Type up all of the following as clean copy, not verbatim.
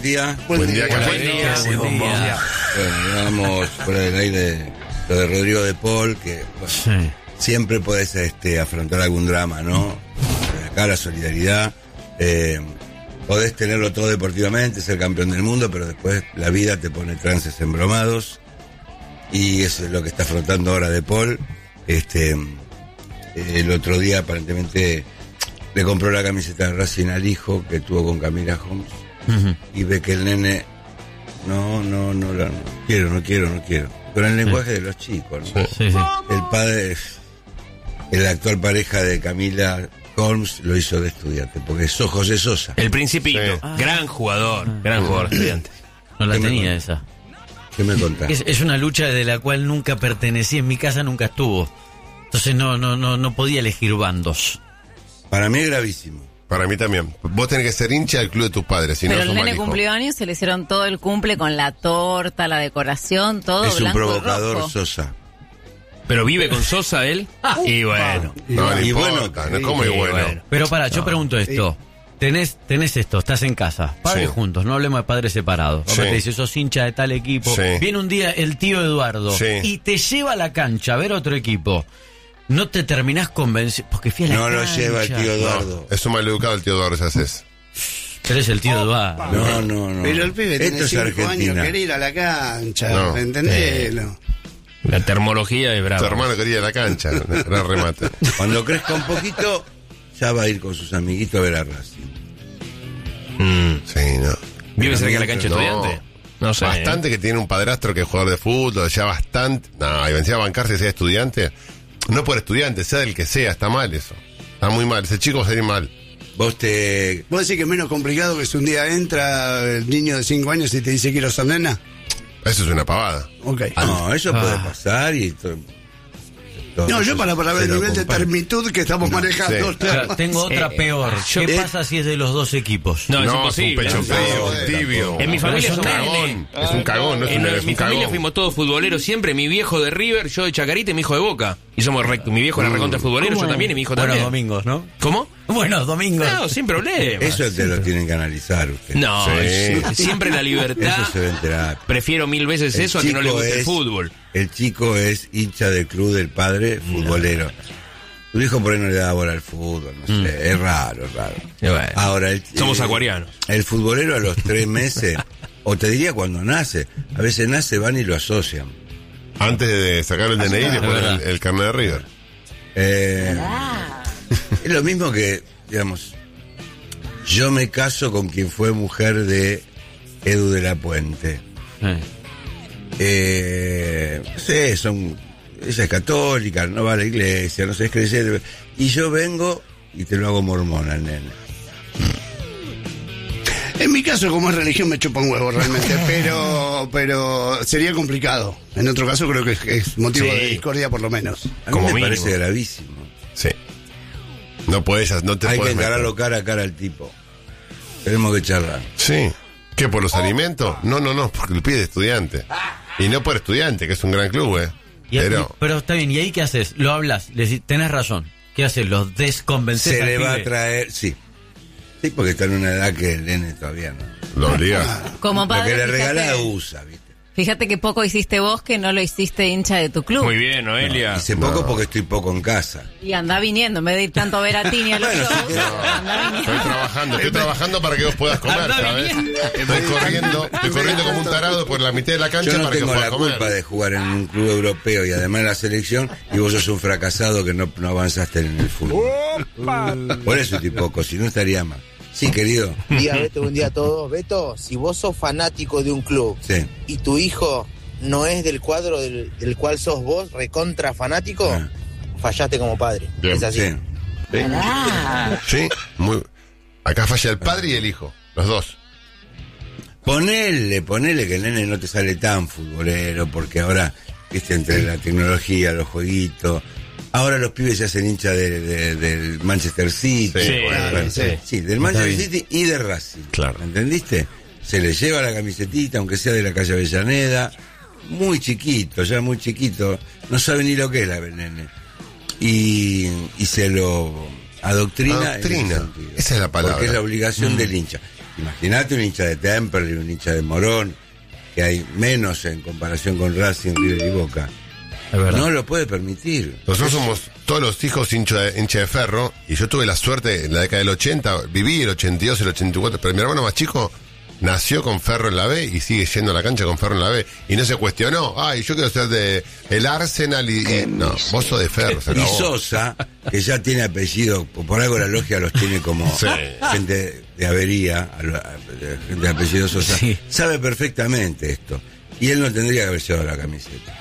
buen día. Buen día. Bueno, vamos fuera del aire lo de Rodrigo de Paul, que bueno, siempre podés afrontar algún drama, ¿no? Acá la solidaridad, podés tenerlo todo deportivamente, ser campeón del mundo, pero después la vida te pone trances embromados, y eso es lo que está afrontando ahora de Paul. El otro día aparentemente le compró la camiseta de Racing al hijo que tuvo con Camila Holmes, y ve que el nene no quiero, con el lenguaje de los chicos, ¿no? Sí. El padre, el actual pareja de Camila Holmes, lo hizo de Estudiante, porque sos José Sosa. El Principito, gran jugador Estudiante. No la tenía esa. ¿Qué me contás? Es una lucha de la cual nunca pertenecí, en mi casa nunca estuvo. Entonces no podía elegir bandos. Para mí es gravísimo. Para mí también. Vos tenés que ser hincha del club de tus padres, si no Pero sos el mal nene hijo. cumplió años, se le hicieron todo el cumple con la torta, la decoración, todo Es un blanco y provocador rojo. Sosa. Pero vive con Sosa él. Y bueno. No, Y bueno, importa, no, ¿cómo es bueno? Pero pará, yo pregunto esto. Tenés esto, estás en casa, padres Sí. juntos, no hablemos de padres separados. Sí. Papá te dice, sos hincha de tal equipo. Sí. Viene un día el tío Eduardo Sí. y te lleva a la cancha a ver otro equipo. No te terminás convenciendo, porque fui a la No lo cancha. lleva el tío Eduardo. Es un maleducado el tío Eduardo, ya haces. Pero es el tío Eduardo. No. Pero el pibe tiene Esto es 5 años, Argentina. quiere ir a la cancha, No. entendelo. La termología es Tu brava. hermano quería la cancha, era remate. Cuando crezca un poquito, ya va a ir con sus amiguitos a ver a Racing. Sí, no. ¿Vive cerca de la cancha No. Estudiante? No sé. Bastante que tiene un padrastro que es jugador de fútbol, ya bastante. No, y vencía a bancarse sea estudiante. No por estudiante, sea del que sea, está mal eso. Está muy mal, ese chico va a salir mal. Vos te... ¿Vos decís que es menos complicado que si un día entra el niño de 5 años y te dice quiero ser nena? Eso es una pavada. Ok. No, eso puede pasar y... No, yo para ver el nivel de termitud que estamos manejando. sí. Claro, tengo otra peor. ¿Qué pasa si es de los dos equipos? No, es No, es un imposible. pecho frío, tibio. En mi familia es es un un cagón. nene. Es un cagón, no es un nene, es mi un familia cagón. fuimos todos futboleros siempre. Mi viejo de River, yo de Chacarita y mi hijo de Boca. Y somos recto. Mi viejo era recontra futbolero, yo también y mi hijo Buenos también. domingos, ¿no? ¿Cómo? Buenos domingos. No, sin problema. Eso te lo tienen que analizar ustedes. No, Sí. siempre la libertad. Eso se ve en terapia. Prefiero 1000 veces eso a que no le guste el fútbol. El chico es hincha del club del padre, futbolero. Tu hijo por ahí no le da bola al fútbol, no sé, es raro. Y bueno, Ahora, somos acuarianos. El futbolero a los 3 meses, o te diría cuando nace, a veces nace, van y lo asocian. Antes de sacar el DNI le ponen el carnet de River. Es lo mismo que, digamos, yo me caso con quien fue mujer de Edu de la Puente. No sé, ella es católica, no va a la iglesia, no sé, es creyente. Y yo vengo y te lo hago mormón al nene. En mi caso, como es religión, me chupa un huevo realmente, pero sería complicado. En otro caso, creo que es motivo Sí. de discordia, por lo menos. A mí Como me mínimo. parece gravísimo. Sí. No puedes, no te Hay que puedes meter. encararlo cara a cara al tipo. Tenemos que charlar. Sí. ¿Qué, por los alimentos? No, porque el pide de estudiante. Y no por estudiante, que es un gran club, Pero está bien, ¿y ahí qué haces? Lo hablas, le decís, tenés razón. ¿Qué haces? ¿Los desconvences Se al le va a pibe? traer, sí. Sí, porque está en una edad que el nene todavía no. Lo obligas. Como Lo padre, que le fíjate, regala usa, ¿viste? fíjate que poco hiciste vos que no lo hiciste hincha de tu club. Muy bien, Noelia. Hice poco porque estoy poco en casa. Y anda viniendo, en vez de ir tanto a ver a Tini a los Bueno, shows, sí, anda viniendo. Estoy trabajando para que vos puedas comer, Anda ¿sabes? viniendo. Estoy corriendo como un tarado por la mitad de la cancha Yo no para que tengo puedas la comer. culpa de jugar en un club europeo y además en la selección, y vos sos un fracasado que no avanzaste en el fútbol. Por eso estoy poco, si no estaría mal. Sí, querido. Buen día, Beto, buen día a todos. Beto, si vos sos fanático de un club Sí. y tu hijo no es del cuadro del cual sos vos, recontra fanático, Ah. fallaste como padre. Bien, es así. Sí. Sí, muy. Acá falla el padre y el hijo, los dos. Ponele que el nene no te sale tan futbolero, porque ahora, viste, entre la tecnología, los jueguitos, ahora los pibes se hacen hincha del Manchester City. Sí, Bueno, sí, del Manchester City y de Racing. Claro. ¿Entendiste? Se le lleva la camisetita, aunque sea de la calle Avellaneda, muy chiquito, ya muy chiquito, no sabe ni lo que es la nene. Y se lo adoctrina. en ese sentido. Esa es la palabra. Porque es la obligación del hincha. Y Imagínate un hincha de Temperley, un hincha de Morón, que hay menos en comparación con Racing, River y Boca. Es verdad. No lo puede permitir. Nosotros somos todos los hijos hincha de Ferro, y yo tuve la suerte en la década del 80, viví el 82, el 84, pero mi hermano más chico nació con Ferro en la B y sigue yendo a la cancha con Ferro en la B, y no se cuestionó, yo quiero ser de el Arsenal no, vos sos de Ferro, se Y acabó. Sosa, que ya tiene apellido, por algo la logia los tiene como Sí. gente de avería, gente de apellido Sosa, Sí. sabe perfectamente esto. Y él no tendría que haber llevado la camiseta.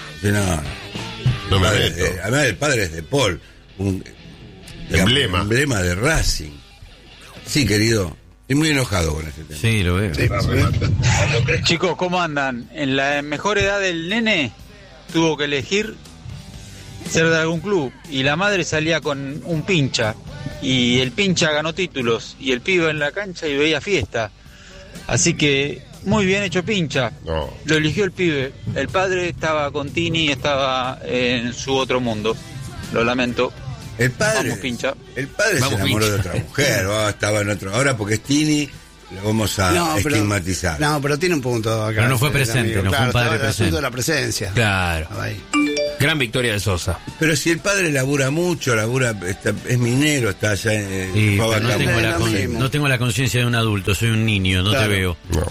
No me padre, meto. además el padre es de Paul, un emblema de Racing. Sí, querido, estoy muy enojado con este tema. Sí, lo veo. Chicos, ¿cómo andan? En la mejor edad del nene tuvo que elegir ser de algún club y la madre salía con un pincha y el pincha ganó títulos y el pibe en la cancha y veía fiesta. Así que muy bien hecho pincha. No. Lo eligió el pibe. El padre estaba con Tini, estaba en su otro mundo. Lo lamento. El padre, Vamos, pincha. el padre Vamos, se enamoró pincha. de otra mujer, estaba en otro. Ahora porque es Tini, lo vamos a estigmatizar. No, pero tiene un punto acá. Pero no fue el presente, amigo. no fue un padre estaba el presente. asunto de la presencia. Claro. Ahí. Gran victoria de Sosa. Pero si el padre labura mucho, es minero, está allá en Sí, Fabra pero no tengo, Campo. la lo con- mismo. no tengo la conciencia de un adulto, soy un niño, no Claro. te veo. No.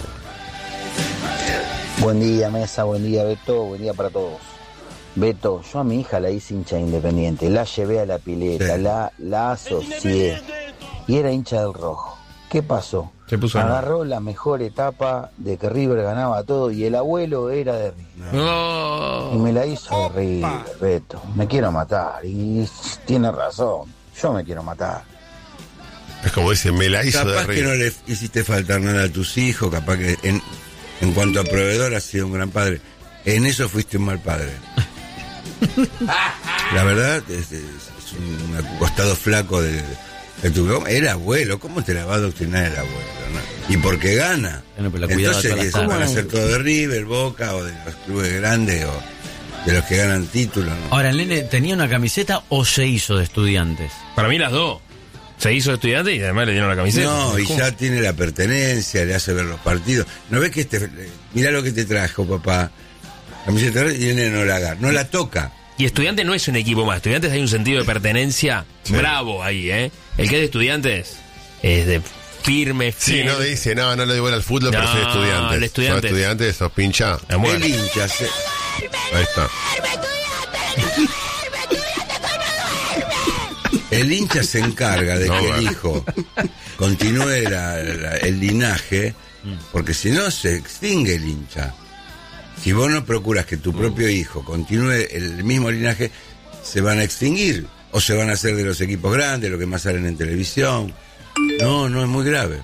Buen día, Mesa, buen día, Beto, buen día para todos. Beto, yo a mi hija la hice hincha de Independiente, la llevé a la pileta, Sí. la asocié y era hincha del Rojo. ¿Qué pasó? Se puso a- Agarró la mejor etapa de que River ganaba todo y el abuelo era de River. Y me la hizo de River, Beto. Me quiero matar y tiene razón, yo me quiero matar. Es como dice, me la hizo Capaz de que no reír. le hiciste faltar nada a tus hijos, capaz que en cuanto a proveedor has sido un gran padre. En eso fuiste un mal padre. La verdad, es un costado flaco de tu... Era abuelo, ¿cómo te la va a adoctrinar el abuelo? ¿No? Y porque gana. Bueno, pero la cuidaba Entonces, todas las ¿cómo van a tardes. ser todo de River, Boca, o de los clubes grandes, o de los que ganan títulos? ¿No? Ahora, ¿el nene tenía una camiseta o se hizo de Estudiantes? Para mí las dos. Se hizo estudiante y además le dieron la camiseta. No, y ¿Cómo? ya tiene la pertenencia, le hace ver los partidos. ¿No ves que mirá lo que te trajo, papá? Camiseta y viene no la agarra, no la toca. Y Estudiantes no es un equipo más. Estudiantes hay un sentido de pertenencia bravo ahí, ¿eh? El que es de Estudiantes es de firme, Sí, fiel. no dice, no le doy bola al fútbol, pero No, soy estudiante. el estudiante. Soy estudiante, sos pincha. Es bueno. El hincha Ahí está. el hincha se encarga de No, que el bueno. hijo continúe el linaje, porque si no se extingue el hincha. Si vos no procuras que tu propio hijo continúe el mismo linaje, se van a extinguir. O se van a hacer de los equipos grandes, lo que más salen en televisión. No, es muy grave.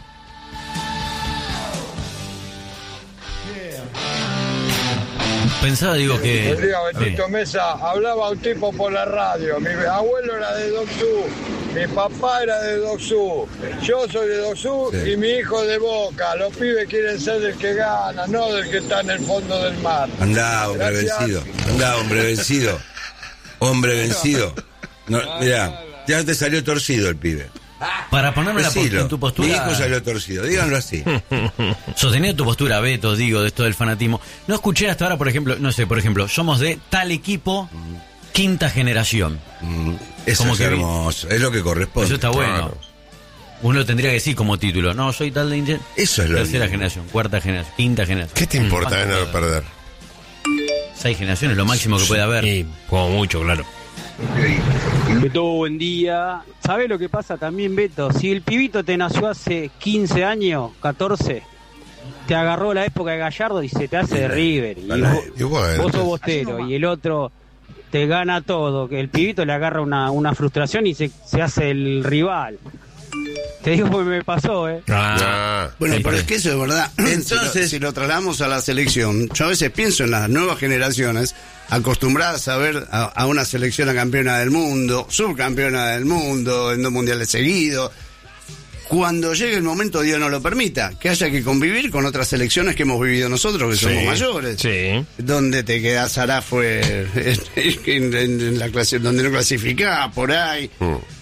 Pensaba, digo, que... Buen día, Betito Mesa. Hablaba un tipo por la radio. Mi abuelo era de Docsú. Mi papá era de Docsú. Yo soy de Docsú Sí. y mi hijo de Boca. Los pibes quieren ser del que gana, no del que está en el fondo del mar. Andá, hombre Gracias. vencido. Andá, hombre vencido. Hombre vencido. No, mirá, ya te salió torcido el pibe. Para ponerme Decilo. en tu Mi postura, hijo salió torcido, díganlo así. sostener tu postura, Beto, digo, de esto del fanatismo. No escuché hasta ahora, por ejemplo, no sé, por ejemplo, somos de tal equipo, quinta generación. Eso Como es que hermoso, es lo que corresponde. Eso está bueno. Claro. Uno tendría que decir como título, no, soy tal de... Eso es lo Tercera lindo. generación, cuarta generación, quinta generación. ¿Qué te importa ¿Cuánto de no puede haber? perder? 6 generaciones, lo máximo que puede haber. Sí, como mucho, claro. Beto, buen día. ¿Sabés lo que pasa también, Beto? Si el pibito te nació hace 15 años, 14, te agarró la época de Gallardo y se te hace de River. Y Y bueno, vos sos bostero y el otro te gana todo. Que el pibito le agarra una frustración y se hace el rival. Te digo porque me pasó, ¿eh? Ah, Bueno, Sí, pero sí. es que eso es verdad. Entonces- si lo trasladamos a la selección, yo a veces pienso en las nuevas generaciones acostumbradas a ver a una selección a campeona del mundo, subcampeona del mundo, en 2 mundiales seguidos. Cuando llegue el momento, Dios no lo permita, que haya que convivir con otras selecciones que hemos vivido nosotros, que somos mayores. Sí. Donde te quedás, Sará fue en la clase donde no clasificás, por ahí.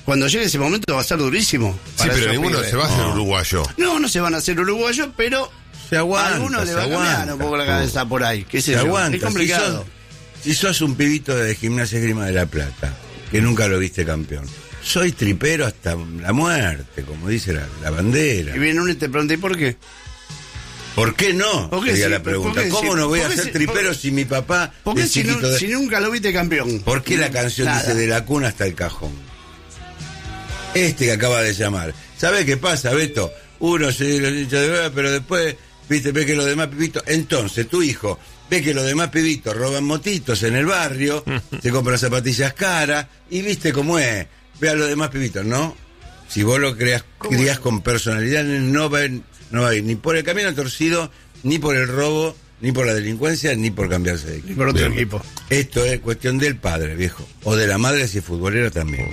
cuando llegue ese momento va a ser durísimo. Sí, pero ninguno se va a hacer uruguayo. No se van a hacer uruguayos, pero se aguanta. a algunos le va a cambiar un poco la cabeza por ahí. ¿Qué sé se yo? aguanta. Es complicado. Si sos un pibito de Gimnasia Esgrima de La Plata, que nunca lo viste campeón, soy tripero hasta la muerte, como dice la bandera. Y viene uno y te pregunta, ¿y por qué? ¿Por qué no? Sería la pregunta. ¿Cómo no voy a ser tripero si mi papá es chiquito? Si nunca lo viste campeón. ¿Por qué la canción dice de la cuna hasta el cajón? Que acaba de llamar. ¿Sabés qué pasa, Beto? Uno se lo hincha de verdad, pero después, viste, ve que los demás pibitos... Entonces, tu hijo ve que los demás pibitos roban motitos en el barrio, se compran zapatillas caras, y viste cómo es. Ve a los demás pibitos, ¿no? Si vos lo crías con personalidad, no va a ir ni por el camino torcido, ni por el robo, ni por la delincuencia, ni por cambiarse de equipo. Ni por otro equipo. Esto es cuestión del padre, viejo. O de la madre si es futbolera también.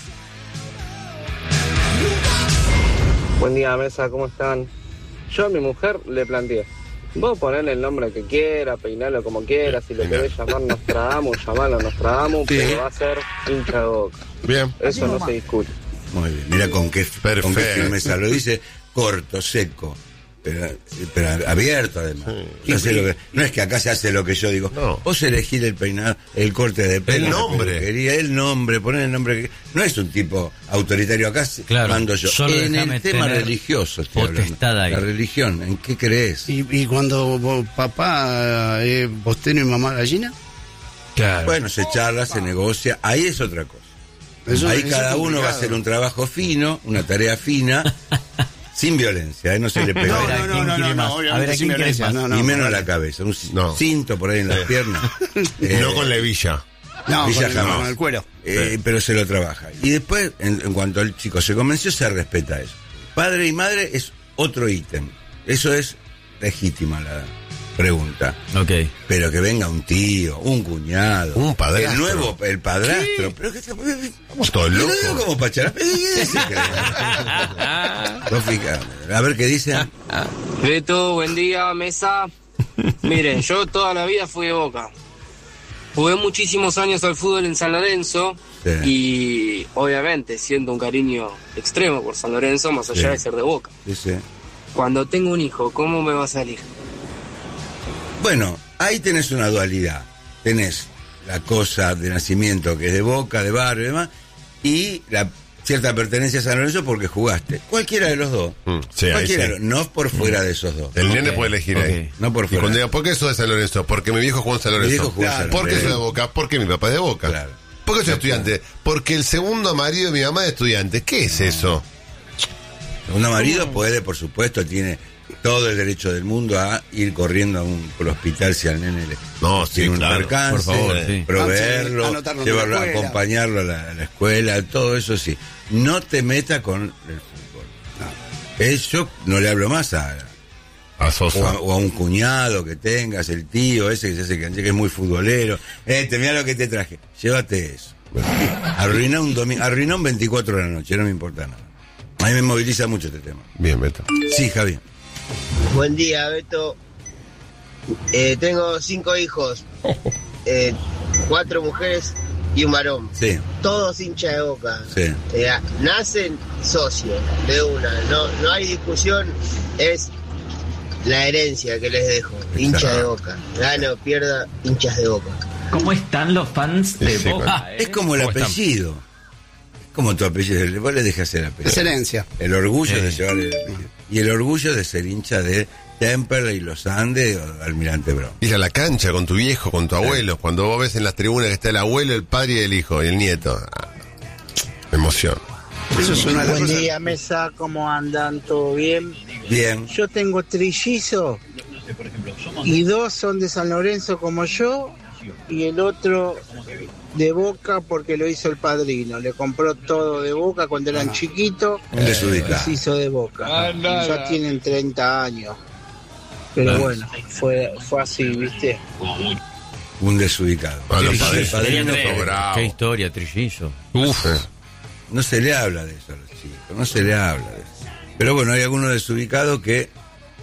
Buen día, mesa, ¿cómo están? Yo a mi mujer le planteé, vos ponele el nombre que quiera, peinalo como quieras, si lo querés llamar Nostradamus, llamalo Nostradamus, sí. Pero va a ser hincha de Boca. Bien. Eso no se discute. Muy bien, mira con qué firmeza lo dice, corto, seco, pero abierto además. Sí. No es que acá se hace lo que yo digo. No. Vos elegir el peinado, el corte de pelo, el nombre, poner el nombre. No es un tipo autoritario acá, mando yo. En el tema religioso estoy hablando. La religión, ¿en qué crees? ¿Y cuando papá bostero y mamá gallina? Claro. Bueno, se charla, se negocia, ahí es otra cosa. Ahí cada uno va a hacer un trabajo fino, una tarea fina, sin violencia, no se le pega. No, a ver, ¿a quién querés más? Y menos la cabeza, un cinto por ahí en las piernas. No con la hebilla. No, Villa jamás. Con el cuero. Pero se lo trabaja. Y después, en cuanto el chico se convenció, se respeta eso. Padre y madre es otro ítem. Eso es legítima la pregunta. Okay. Pero que venga un tío, un cuñado, un padrastro. El padrastro. ¿Qué? Pero que estamos todos locos. Como pachara. A ver qué dicen. Beto, buen día, mesa. Miren, yo toda la vida fui de Boca. Jugué muchísimos años al fútbol en San Lorenzo. Sí. Y obviamente siento un cariño extremo por San Lorenzo, más allá de ser de Boca. Sí. Cuando tengo un hijo, ¿cómo me va a salir? Bueno, ahí tenés una dualidad. Tenés la cosa de nacimiento que es de Boca, de barrio y demás, y la cierta pertenencia a San Lorenzo porque jugaste. Cualquiera de los dos. Cualquiera, no por fuera de esos dos. El nene puede elegir ahí. No por fuera. Y cuando diga, ¿por qué sos de San Lorenzo? Porque mi viejo jugó en San Lorenzo. ¿Por qué soy de Boca? Porque mi papá es de Boca. Claro. ¿Por qué soy estudiante? Porque el segundo marido de mi mamá es estudiante. ¿Qué es eso? El segundo marido puede, por supuesto, tiene todo el derecho del mundo a ir corriendo a un hospital si al nene tiene un percance, por favor, proveerlo, llevarlo, acompañarlo a la escuela, todo eso sí. No te metas con el fútbol. Yo no le hablo más a Sosa. O a un cuñado que tengas, el tío ese que se hace cancha, que es muy futbolero. Mirá lo que te traje. Llévate eso. Arruiná un domingo, arruiná un 24 de la noche, no me importa nada. A mí me moviliza mucho este tema. Bien, Beto. Sí, Javi. Buen día, Beto. Tengo 5 hijos, 4 mujeres y un varón. Sí. Todos hinchas de Boca. Sí. Nacen socios de una. No hay discusión. Es la herencia que les dejo. Hinchas de Boca. Gana o pierda, hinchas de Boca. ¿Cómo están los fans de Boca? Es como el apellido. Es como tu apellido. Vos le dejas el apellido. Es herencia. El orgullo de llevar el apellido. Y el orgullo de ser hincha de Temperley, Los Andes o Almirante Brown. Ir a la cancha con tu viejo, con tu abuelo. Cuando vos ves en las tribunas que está el abuelo, el padre y el hijo y el nieto. Emoción. Eso es una Buen día, mesa. ¿Cómo andan? ¿Todo bien? Bien. Yo tengo trillizos y 2 son de San Lorenzo como yo y el otro de Boca porque lo hizo el padrino. Le compró todo de Boca cuando eran chiquitos y se hizo de Boca. Ya tienen 30 años. Pero bueno, fue así, ¿viste? Un desubicado. Qué historia, trillillo. Uf. No se le habla de eso a los chicos, no se le habla de eso. Pero bueno, hay algunos desubicados que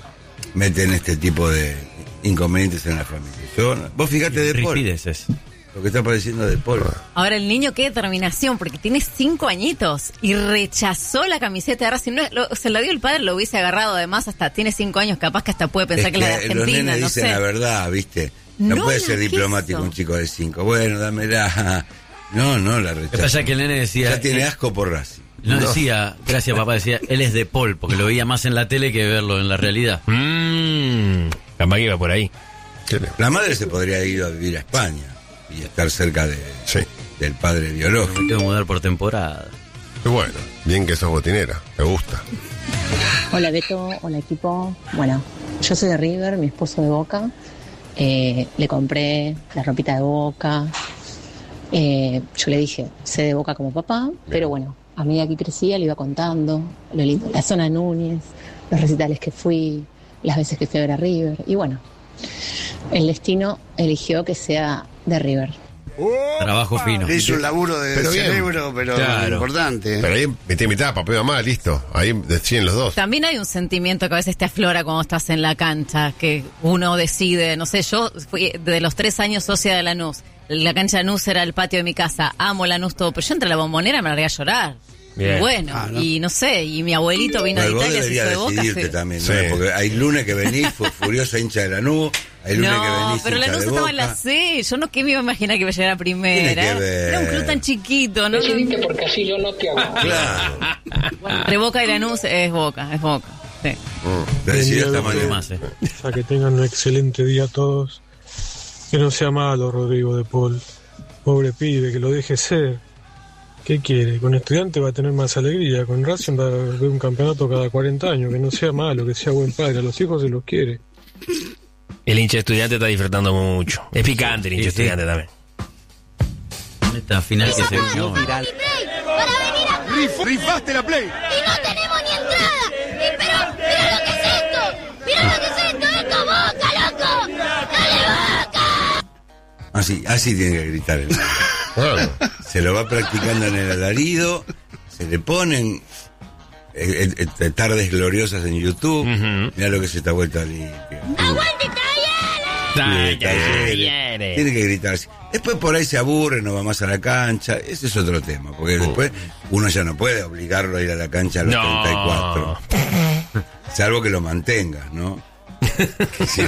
meten este tipo de inconvenientes en la familia. Vos fíjate de Paul. lo que está padeciendo De Paul. Ahora el niño, qué determinación, porque tiene 5 añitos y rechazó la camiseta. Ahora, si no se la dio el padre, lo hubiese agarrado. Además, hasta tiene 5 años, capaz que hasta puede pensar que es la de Argentina. Los nenes no dicen sé. la verdad, ¿viste? No puede ser diplomático un chico de 5. Bueno, dámela. No, la rechaza. Lo que pasa es que el nene decía... Ya tiene asco por Racing. No decía, gracias papá, decía, él es De Paul, porque lo veía más en la tele que verlo en la realidad. Capaz que iba por ahí. La madre se podría ir a vivir a España y estar cerca del padre biológico. Me quiero mudar por temporada. Y bueno, bien que sos botinera, me gusta. Hola Beto, hola equipo. Bueno, yo soy de River, mi esposo de Boca. Le compré la ropita de Boca. Yo le dije, sé de Boca como papá, pero bueno, a medida que crecía le iba contando lo lindo, la zona Núñez, los recitales que fui, las veces que fui a ver a River. Y bueno, el destino eligió que sea de River. Trabajo fino. Hizo un laburo de cerebro, pero importante. Pero ahí mitad, papá y mamá, listo. Ahí deciden los dos. También hay un sentimiento que a veces te aflora cuando estás en la cancha, que uno decide, no sé, yo fui de los 3 años socia de Lanús. La cancha de Lanús era el patio de mi casa. Amo Lanús todo, pero yo entre la Bombonera me largué a llorar. Bien. Bueno, y no sé, y mi abuelito vino de Italia, se hizo de Boca. También, ¿no? Porque hay lunes que venís furiosa hincha de Lanús, hay lunes que venís pero hincha Lanús de estaba Boca. en la C, yo no que me iba a imaginar que iba a llegar a primera. Tiene que ver. Era un club tan chiquito, ¿no? Porque así yo no te hago. Claro. Entre Boca y Lanús es Boca. Sí. A que tengan un excelente día todos. Que no sea malo Rodrigo De Paul. Pobre pibe, que lo deje ser. ¿Qué quiere? Con Estudiantes va a tener más alegría. Con Racing va a ver un campeonato cada 40 años. Que no sea malo, que sea buen padre. A los hijos se los quiere. El hincha de Estudiante está disfrutando mucho. Es picante el hincha de Estudiante también. Esta final que se vio. Rifaste la Play. Y no tenemos ni entrada. Pero mira lo que es esto. Mira lo que es esto. Esto Boca, loco. Dale Boca. Así tiene que gritar el niño. Se lo va practicando en el alarido, se le ponen tardes gloriosas en YouTube. Mira lo que es esta vuelta limpia. ¡Aguante Talleres! Tiene que gritar. Después por ahí se aburre, no va más a la cancha. Ese es otro tema, porque después uno ya no puede obligarlo a ir a la cancha a los 34. Salvo que lo mantengas, ¿no? Si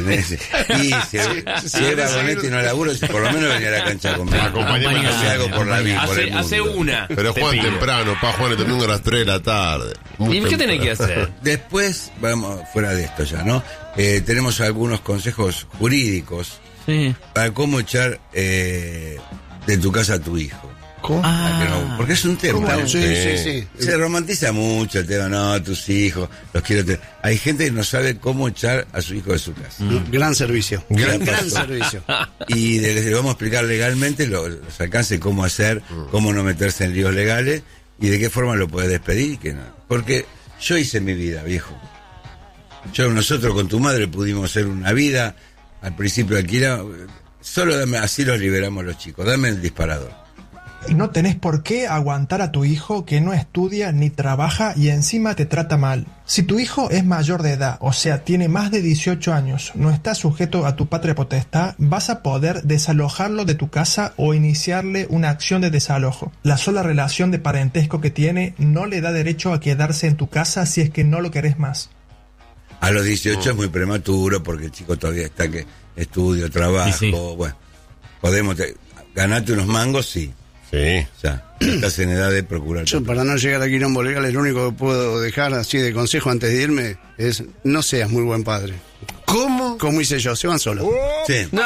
era Bonetti y no laburo, si por lo menos venía a la cancha conmigo. Acompañame algo por la vida. Hace una. Pero juegan temprano, juegan el domingo a las 3 de la tarde. ¿Y qué tenés que hacer? Después, vamos fuera de esto ya, ¿no? Tenemos algunos consejos jurídicos para cómo echar de tu casa a tu hijo. ¿Cómo? Porque es un tema. Sí. Se romantiza mucho el tema, no, tus hijos, los quiero tener. Hay gente que no sabe cómo echar a su hijo de su casa. Gran servicio. Gran servicio. Y les vamos a explicar legalmente los alcances, cómo hacer, cómo no meterse en líos legales y de qué forma lo puedes despedir y qué no. Porque yo hice mi vida, viejo. Nosotros con tu madre pudimos hacer una vida, al principio alquilado, solo dame, así los liberamos los chicos, dame el disparador. No tenés por qué aguantar a tu hijo que no estudia ni trabaja y encima te trata mal. Si tu hijo es mayor de edad, o sea, tiene más de 18 años, no está sujeto a tu patria potestad, vas a poder desalojarlo de tu casa o iniciarle una acción de desalojo. La sola relación de parentesco que tiene no le da derecho a quedarse en tu casa si es que no lo querés más. A los 18 es muy prematuro porque el chico todavía está que estudio, trabajo, bueno, podemos ganarte unos mangos, sí. Sí. O sea, estás en edad de procurar. Yo, para no llegar a quilombo legal, el único que puedo dejar así de consejo antes de irme es: no seas muy buen padre. ¿Cómo? Como hice yo, se van solos. Sí. No.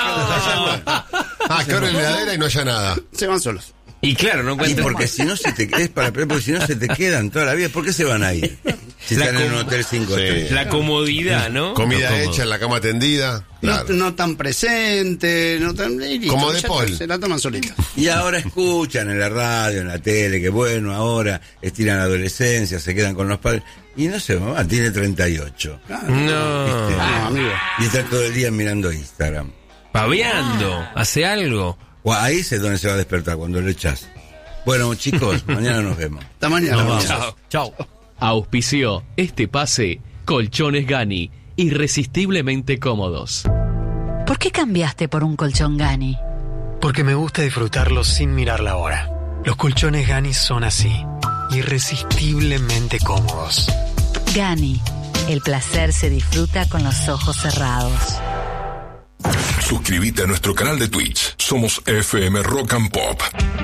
Que abren la heladera y no haya nada. Se van solos. Y claro, no cuenten. Porque si no se te porque si no se te quedan toda la vida, ¿por qué se van a ir? Si están en un hotel 5 estrellas. La comodidad, ¿no? Comida hecha, en la cama tendida. Claro. No tan presente, no tan... Como De Paul. Se la toman solita. Y ahora escuchan en la radio, en la tele, que bueno, ahora estiran la adolescencia, se quedan con los padres. Y no sé, mamá tiene 38. Claro, no, amigo. Y está todo el día mirando Instagram. Paveando, hace algo. O ahí es donde se va a despertar, cuando lo echas. Bueno, chicos, mañana nos vemos. Hasta mañana. Chao. Auspició este pase Colchones Gani, irresistiblemente cómodos. ¿Por qué cambiaste por un colchón Gani? Porque me gusta disfrutarlo sin mirar la hora. Los colchones Gani son así, irresistiblemente cómodos. Gani, el placer se disfruta con los ojos cerrados. Suscríbete a nuestro canal de Twitch. Somos FM Rock and Pop.